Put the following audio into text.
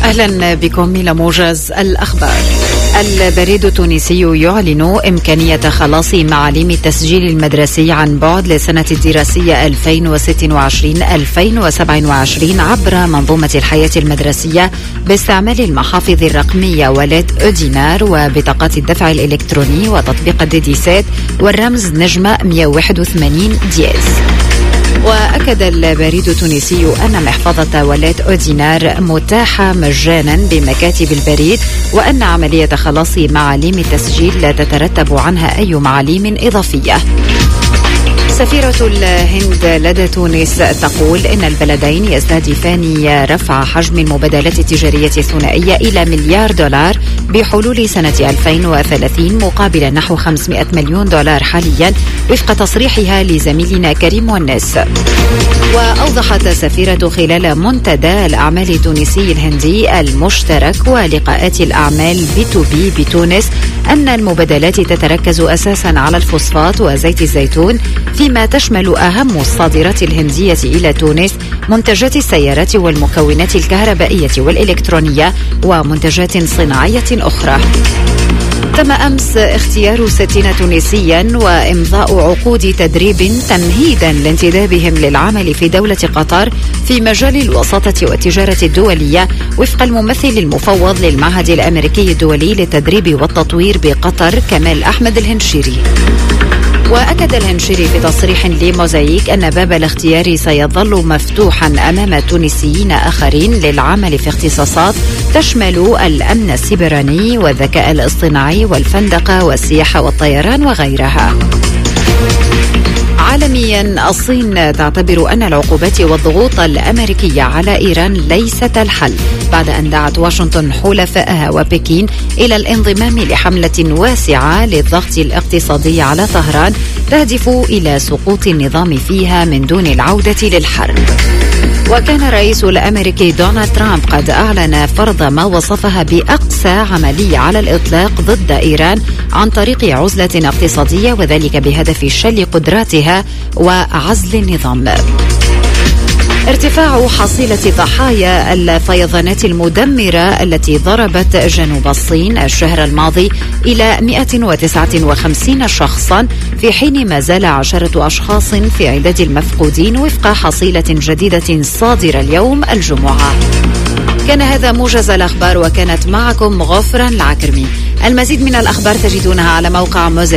أهلا بكم إلى موجز الأخبار. البريد التونسي يعلن إمكانية خلاص معاليم التسجيل المدرسي عن بعد لسنة الدراسية 2026-2027 عبر منظومة الحياة المدرسية باستعمال المحافظ الرقمية والد أودينار وبطاقات الدفع الإلكتروني وتطبيق الديديسات والرمز نجمة 181 دياز. وأكد البريد التونسي أن محفظة والد أودينار متاحة مجانا بمكاتب البريد، وأن عملية خلاص معاليم التسجيل لا تترتب عنها أي معاليم إضافية. سفيرة الهند لدى تونس تقول إن البلدين يستهدفان رفع حجم المبادلات التجارية الثنائية إلى $1 مليار بحلول سنة 2030 مقابل نحو $500 مليون حاليا، وفق تصريحها لزميلنا كريم والناس. وأوضحت السفيرة خلال منتدى الأعمال التونسي الهندي المشترك ولقاءات الأعمال B2B بتونس أن المبادلات تتركز أساسا على الفوسفات وزيت الزيتون، فيما تشمل أهم الصادرات الهندية إلى تونس منتجات السيارات والمكونات الكهربائية والإلكترونية ومنتجات صناعية أخرى. تم أمس اختيار 60 تونسيا وإمضاء عقود تدريب تمهيدا لانتدابهم للعمل في دولة قطر في مجال الوساطة والتجارة الدولية، وفق الممثل المفوض للمعهد الأمريكي الدولي للتدريب والتطوير بقطر كمال أحمد الهنشيري. وأكد الهنشيري في تصريح لموزايك أن باب الاختيار سيظل مفتوحا أمام تونسيين آخرين للعمل في اختصاصات تشمل الأمن السيبراني والذكاء الاصطناعي والفندقة والسياحة والطيران وغيرها. عالميا، الصين تعتبر أن العقوبات والضغوط الأمريكية على إيران ليست الحل، بعد أن دعت واشنطن حلفائها وبكين إلى الانضمام لحملة واسعة للضغط الاقتصادي على طهران تهدف إلى سقوط النظام فيها من دون العودة للحرب. وكان الرئيس الأمريكي دونالد ترامب قد أعلن فرض ما وصفها بأقسى عملية على الإطلاق ضد إيران عن طريق عزلة اقتصادية، وذلك بهدف شل قدراتها وعزل النظام. ارتفاع حصيلة ضحايا الفيضانات المدمرة التي ضربت جنوب الصين الشهر الماضي إلى 159 شخصا، في حين ما زال 10 أشخاص في عداد المفقودين وفق حصيلة جديدة صادرة اليوم الجمعة. كان هذا موجز الأخبار، وكانت معكم غفران العكرمي. المزيد من الأخبار تجدونها على موقع